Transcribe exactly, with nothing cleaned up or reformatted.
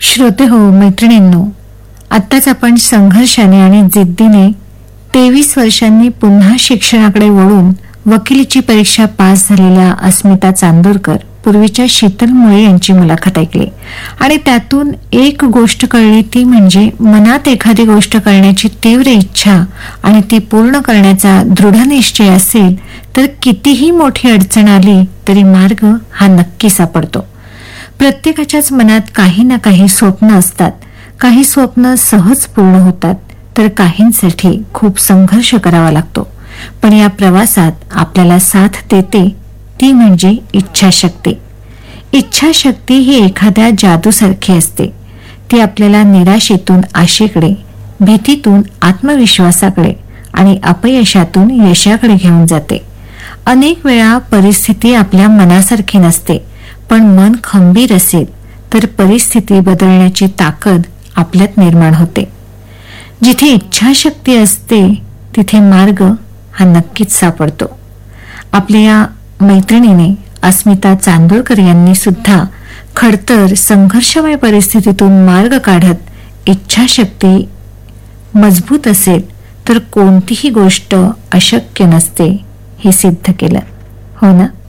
श्रोते हो, मैत्रिणींनो, आत्ताच आपण संघर्षाने आणि जिद्दीने तेवीस वर्षांनी पुन्हा शिक्षणाकडे वळून वकिलीची परीक्षा पास झालेल्या अस्मिता चांदोरकर, पूर्वीच्या शीतल मुळे यांची मुलाखत ऐकली आणि त्यातून एक गोष्ट कळली, ती म्हणजे मनात एखादी गोष्ट करण्याची तीव्र इच्छा आणि ती पूर्ण करण्याचा दृढ निश्चय असेल तर कितीही मोठी अडचण आली तरी मार्ग हा नक्की सापडतो. प्रत्येकाच्याच मनात काही ना काही स्वप्न असतात. काही स्वप्न सहज पूर्ण होतात तर काहींसाठी खूप संघर्ष करावा लागतो. पण या प्रवासात आपल्याला साथ देते ती म्हणजे इच्छाशक्ती. इच्छाशक्ती ही एखाद्या जादूसारखी असते. ती आपल्याला निराशेतून आशेकडे, भीतीतून आत्मविश्वासाकडे आणि अपयशातून यशाकडे घेऊन जाते. अनेक वेळा परिस्थिती आपल्या मनासारखी नसते, पण मन खंबीर असेल तर परिस्थिती बदलण्याची ताकद आपल्यात निर्माण होते. जिथे इच्छाशक्ती असते तिथे मार्ग हा नक्कीच सापडतो. आपल्या या मैत्रिणीने अस्मिता चांदोरकर यांनी सुद्धा खडतर संघर्षमय परिस्थितीतून मार्ग काढत इच्छाशक्ती मजबूत असेल तर कोणतीही गोष्ट अशक्य नसते हे सिद्ध केलं, हो ना?